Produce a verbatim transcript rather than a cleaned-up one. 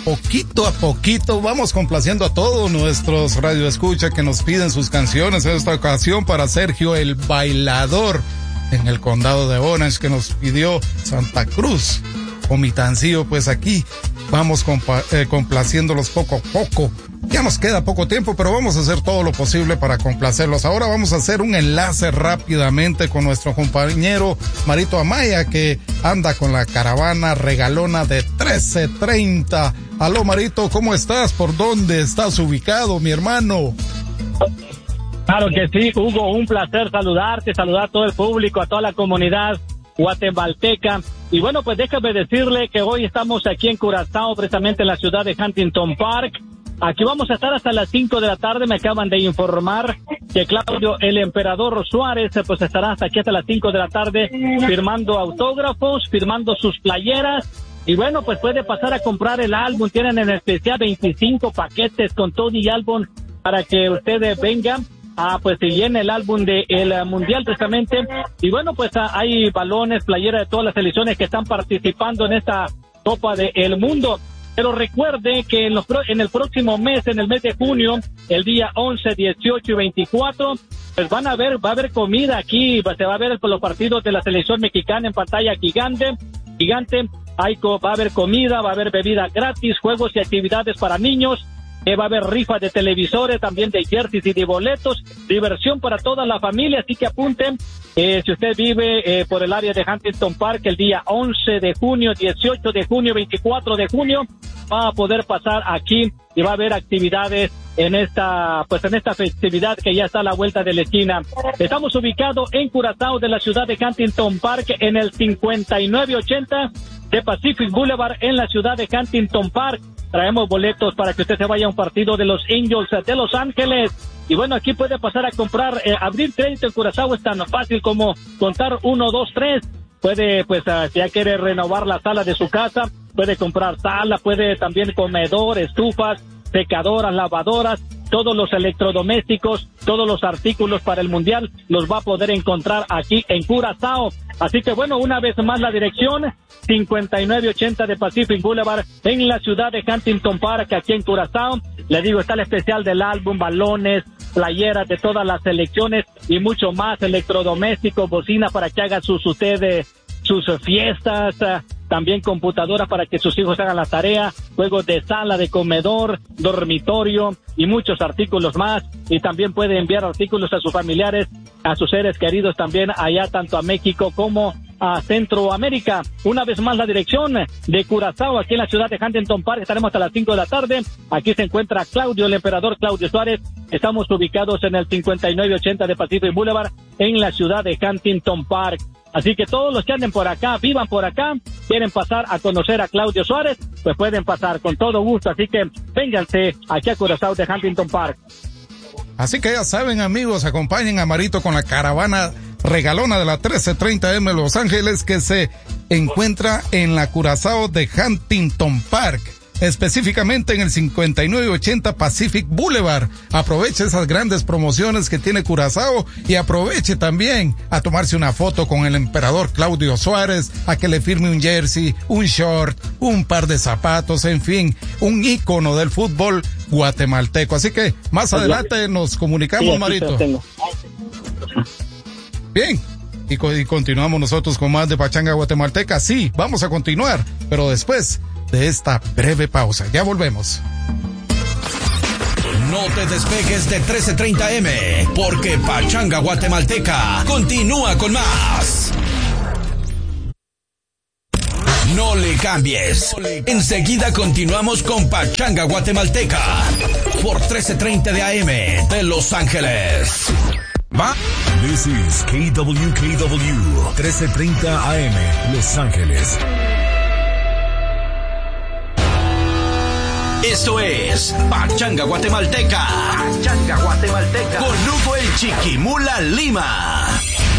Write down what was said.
poquito a poquito vamos complaciendo a todos nuestros radioescuchas que nos piden sus canciones. En esta ocasión para Sergio el Bailador en el condado de Orange, que nos pidió Santa Cruz o Mitancillo. Pues aquí vamos compa- eh, complaciéndolos poco a poco. Ya nos queda poco tiempo, pero vamos a hacer todo lo posible para complacerlos. Ahora vamos a hacer un enlace rápidamente con nuestro compañero Marito Amaya, que anda con la caravana regalona de trece treinta. Aló, Marito, ¿cómo estás? ¿Por dónde estás ubicado, mi hermano? Claro que sí, Hugo, un placer saludarte, saludar a todo el público, a toda la comunidad guatemalteca. Y bueno, pues déjame decirle que hoy estamos aquí en Curazao, precisamente en la ciudad de Huntington Park. Aquí vamos a estar hasta las cinco de la tarde. Me acaban de informar que Claudio, el Emperador Suárez, pues estará hasta aquí hasta las cinco de la tarde firmando autógrafos, firmando sus playeras. Y bueno, pues puede pasar a comprar el álbum. Tienen en especial veinticinco paquetes con todo y álbum para que ustedes vengan a pues se llene el álbum de el Mundial precisamente. Y bueno, pues hay balones, playeras de todas las selecciones que están participando en esta Copa del Mundo. Pero recuerde que en, los, en el próximo mes, en el mes de junio, el día once, dieciocho y veinticuatro, pues van a ver, va a haber comida aquí, se va a ver los partidos de la selección mexicana en pantalla gigante, gigante, hay, va a haber comida, va a haber bebida gratis, juegos y actividades para niños, eh, va a haber rifas de televisores, también de jerseys y de boletos, diversión para toda la familia, así que apunten. Eh, si usted vive eh, por el área de Huntington Park, el día once de junio, dieciocho de junio, veinticuatro de junio, va a poder pasar aquí y va a haber actividades en esta, pues en esta festividad que ya está a la vuelta de la esquina. Estamos ubicados en Curazao de la ciudad de Huntington Park, en el cincuenta y nueve ochenta de Pacific Boulevard, en la ciudad de Huntington Park. Traemos boletos para que usted se vaya a un partido de los Angels de Los Ángeles. Y bueno, aquí puede pasar a comprar, eh, abrir crédito en Curazao es tan fácil como contar uno, dos, tres. Puede, pues, uh, si ya quiere renovar la sala de su casa, puede comprar sala, puede también comedor, estufas, secadoras, lavadoras, todos los electrodomésticos, todos los artículos para el Mundial los va a poder encontrar aquí en Curazao. Así que bueno, una vez más la dirección, cincuenta y nueve ochenta de Pacific Boulevard, en la ciudad de Huntington Park, aquí en Curazao. Le digo, está el especial del álbum, balones, playeras de todas las selecciones y mucho más, electrodomésticos, bocina para que haga sus, ustedes, sus fiestas, también computadoras para que sus hijos hagan la tarea, juegos de sala, de comedor, dormitorio y muchos artículos más. Y también puede enviar artículos a sus familiares, a sus seres queridos también allá, tanto a México como a Centroamérica. Una vez más la dirección de Curazao, aquí en la ciudad de Huntington Park. Estaremos hasta las cinco de la tarde. Aquí se encuentra Claudio, el Emperador Claudio Suárez. Estamos ubicados en el cincuenta y nueve ochenta de Pacific Boulevard, en la ciudad de Huntington Park. Así que todos los que anden por acá, vivan por acá, quieren pasar a conocer a Claudio Suárez, pues pueden pasar con todo gusto. Así que vénganse aquí a Curazao de Huntington Park. Así que ya saben, amigos, acompañen a Marito con la caravana regalona de la trece treinta eme Los Ángeles, que se encuentra en la Curazao de Huntington Park, específicamente en el cincuenta y nueve ochenta Pacific Boulevard. Aproveche esas grandes promociones que tiene Curazao y aproveche también a tomarse una foto con el Emperador Claudio Suárez, a que le firme un jersey, un short, un par de zapatos, en fin, un ícono del fútbol guatemalteco. Así que más adelante nos comunicamos, sí, Marito. Bien, y, co- y continuamos nosotros con más de Pachanga Guatemalteca. Sí, vamos a continuar, pero después de esta breve pausa. Ya volvemos. No te despegues de trece treinta eme, porque Pachanga Guatemalteca continúa con más. No le cambies. Enseguida continuamos con Pachanga Guatemalteca por trece treinta de A M de Los Ángeles. Va. This is K W K W trece treinta A M Los Ángeles. Esto es Pachanga Guatemalteca. Pachanga Guatemalteca. Con Hugo el Chiquimula Lima.